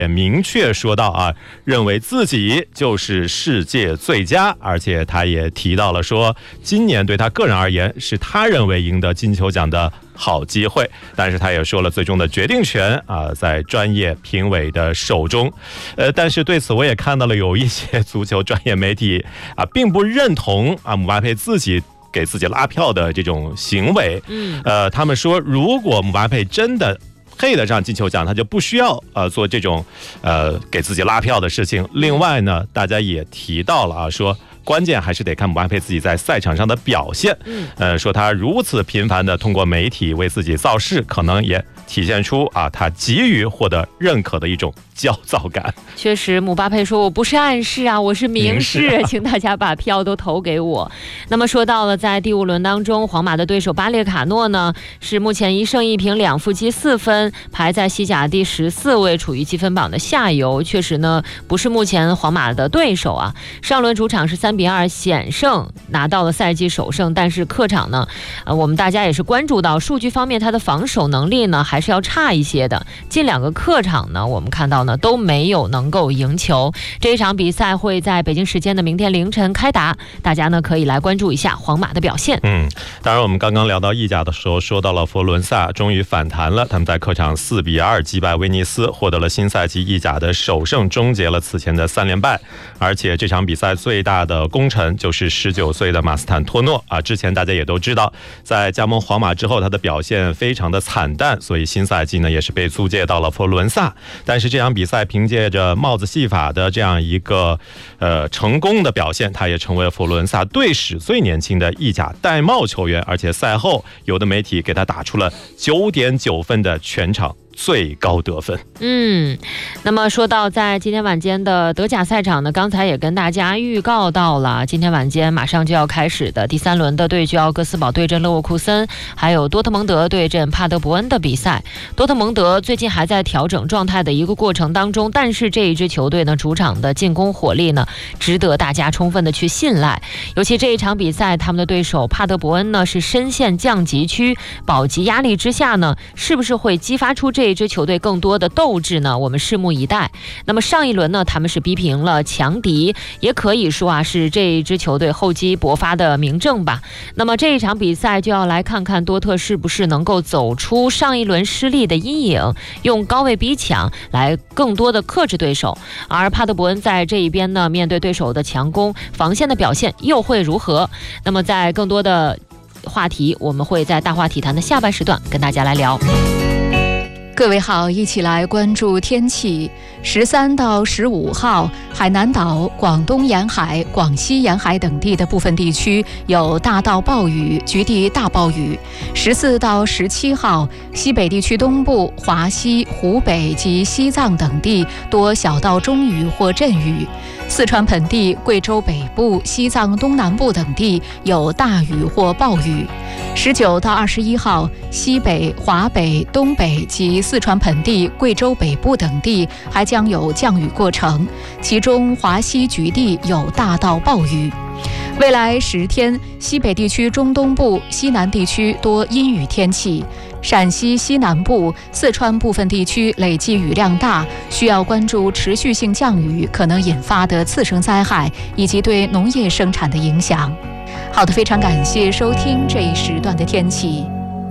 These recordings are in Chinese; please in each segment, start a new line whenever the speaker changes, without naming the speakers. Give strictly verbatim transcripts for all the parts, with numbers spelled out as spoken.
也明确说到啊，认为自己就是世界最佳，而且他也提到了说，今年对他个人而言是他认为赢得金球奖的好机会，但是他也说了，最终的决定权啊在专业评委的手中。呃，但是对此我也看到了有一些足球专业媒体啊，并不认同啊姆巴佩自己给自己拉票的这种行为。嗯，呃，他们说，如果姆巴佩真的配得上金球奖，他就不需要呃做这种呃给自己拉票的事情。另外呢，大家也提到了啊，说关键还是得看姆巴佩自己在赛场上的表现。嗯，呃，说他如此频繁的通过媒体为自己造势，可能也体现出啊他急于获得认可的一种焦躁感。
确实，姆巴佩说，我不是暗示啊，我是明示，
明示啊，
请大家把票都投给我。那么说到了在第五轮当中，皇马的对手巴列卡诺呢，是目前一胜一平两负积四分，排在西甲第十四位，处于积分榜的下游。确实呢，不是目前皇马的对手啊。上轮主场是三比二险胜拿到了赛季首胜，但是客场呢，呃，我们大家也是关注到数据方面，他的防守能力呢还是要差一些的。近两个客场呢，我们看到呢都没有能够赢球。这一场比赛会在北京时间的明天凌晨开打，大家呢可以来关注一下皇马的表现。
嗯，当然我们刚刚聊到意甲的时候，说到了佛罗伦萨终于反弹了，他们在客场四比二击败威尼斯，获得了新赛季意甲的首胜，终结了此前的三连败。而且这场比赛最大的功臣就是十九岁的马斯坦托诺啊，之前大家也都知道，在加盟皇马之后，他的表现非常的惨淡，所以新赛季呢也是被租借到了佛罗伦萨。但是这场比赛凭借着帽子戏法的这样一个呃成功的表现，他也成为了佛罗伦萨队史最年轻的意甲戴帽球员，而且赛后有的媒体给他打出了九点九分的全场最高得分。
嗯，那么说到在今天晚间的德甲赛场呢，刚才也跟大家预告到了，今天晚间马上就要开始的第三轮的对决，奥格斯堡对阵勒沃库森，还有多特蒙德对阵帕德伯恩的比赛。多特蒙德最近还在调整状态的一个过程当中，但是这一支球队呢，主场的进攻火力呢，值得大家充分的去信赖。尤其这一场比赛，他们的对手帕德伯恩呢是深陷降级区，保级压力之下呢，是不是会激发出这一支球队更多的斗志呢？我们拭目以待。那么上一轮呢，他们是逼平了强敌，也可以说啊是这一支球队厚积薄发的明证吧。那么这一场比赛就要来看看多特是不是能够走出上一轮失利的阴影，用高位逼抢来更多的克制对手。而帕德伯恩在这一边呢，面对对手的强攻，防线的表现又会如何？那么在更多的话题，我们会在大话体坛的下半时段跟大家来聊。
各位好，一起来关注天气。十三到十五号，海南岛、广东沿海、广西沿海等地的部分地区有大到暴雨，局地大暴雨。十四到十七号，西北地区东部、华西、湖北及西藏等地多小到中雨或阵雨。四川盆地、贵州北部、西藏东南部等地有大雨或暴雨。十九到二十一号，西北、华北、东北及四川盆地、贵州北部等地还将有降雨过程，其中华西局地有大到暴雨。未来十天，西北地区中东部、西南地区多阴雨天气。陕西西南部、四川部分地区累计雨量大，需要关注持续性降雨可能引发的次生灾害以及对农业生产的影响。好的，非常感谢收听这一时段的天气。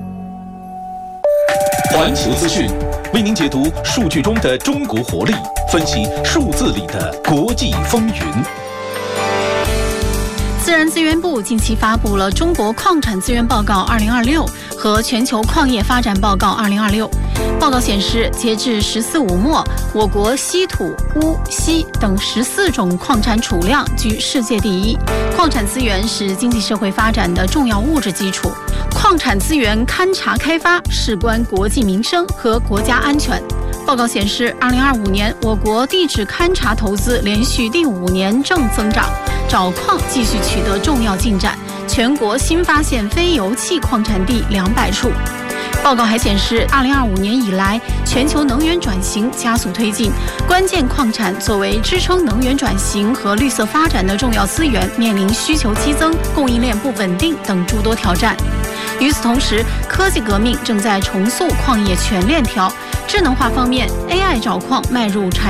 环球资讯为您解读数据中的中国活力，分析数字里的国际风云。
自然资源部近期发布了《中国矿产资源报告二零二六》和《全球矿业发展报告二零二六》。报告显示，截至“十四五”末，我国稀土、钨、锡等十四种矿产储量居世界第一。矿产资源是经济社会发展的重要物质基础，矿产资源勘察开发事关国计民生和国家安全。报告显示，二零二五年我国地质勘察投资连续第五年正增长，找矿继续取得重要进展，全国新发现非油气矿产地两百处。报告还显示，二零二五年以来，全球能源转型加速推进，关键矿产作为支撑能源转型和绿色发展的重要资源，面临需求激增、供应链不稳定等诸多挑战。与此同时，科技革命正在重塑矿业全链条， 智能化方面 ，A I 找矿迈入产